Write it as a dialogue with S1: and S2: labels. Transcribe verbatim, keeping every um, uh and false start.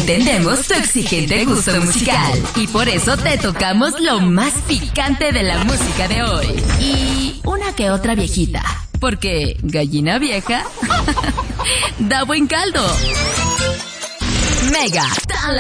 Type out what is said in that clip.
S1: entendemos tu exigente gusto musical y por eso te tocamos lo más picante de la música de hoy. Y una que otra viejita, porque gallina vieja da buen caldo. Mega